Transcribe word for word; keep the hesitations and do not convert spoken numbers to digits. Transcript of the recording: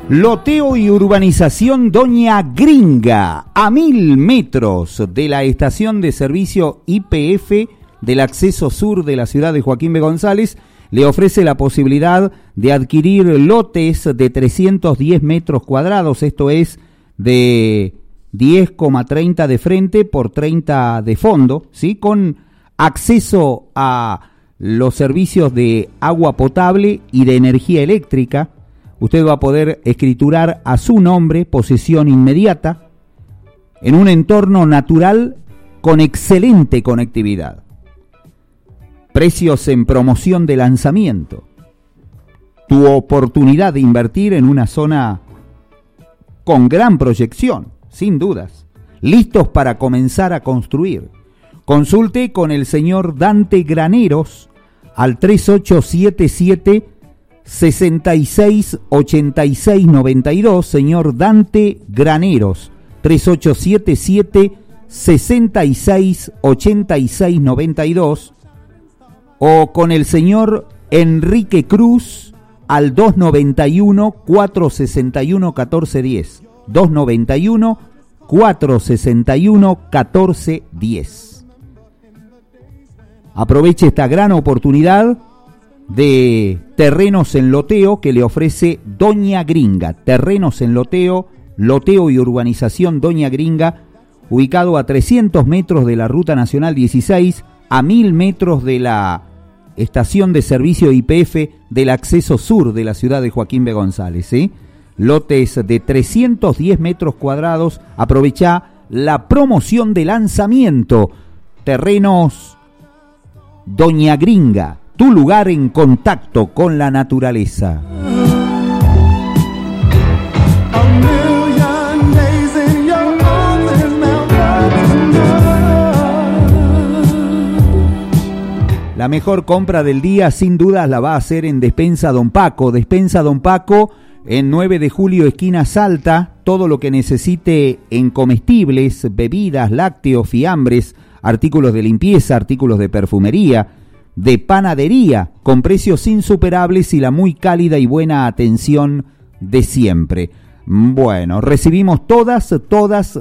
Loteo y urbanización Doña Gringa, a mil metros de la estación de servicio Y P F del acceso sur de la ciudad de Joaquín B. González, le ofrece la posibilidad de adquirir lotes de trescientos diez metros cuadrados, esto es de diez coma treinta de frente por treinta de fondo, ¿sí? Con acceso a los servicios de agua potable y de energía eléctrica. Usted va a poder escriturar a su nombre, posesión inmediata, en un entorno natural con excelente conectividad. Precios en promoción de lanzamiento. Tu oportunidad de invertir en una zona con gran proyección, sin dudas. Listos para comenzar a construir. Consulte con el señor Dante Graneros al tres ocho siete siete sesenta y seis ochenta y seis noventa y dos, señor Dante Graneros, tres ocho siete siete sesenta y seis ochenta y seis noventa y dos, o con el señor Enrique Cruz al dos noventa y uno cuatro sesenta y uno catorce diez, dos noventa y uno cuatro sesenta y uno catorce diez. Aproveche esta gran oportunidad de terrenos en loteo que le ofrece Doña Gringa. Terrenos en loteo, loteo y urbanización Doña Gringa, ubicado a trescientos metros de la Ruta Nacional dieciséis, a mil metros de la estación de servicio Y P F del acceso sur de la ciudad de Joaquín B. González, ¿sí? Lotes de trescientos diez metros cuadrados. Aprovecha la promoción de lanzamiento. Terrenos Doña Gringa, tu lugar en contacto con la naturaleza. La mejor compra del día sin dudas la va a hacer en Despensa Don Paco. Despensa Don Paco en nueve de julio, esquina Salta. Todo lo que necesite en comestibles, bebidas, lácteos, fiambres, artículos de limpieza, artículos de perfumería, de panadería, con precios insuperables y la muy cálida y buena atención de siempre. Bueno, recibimos todas, todas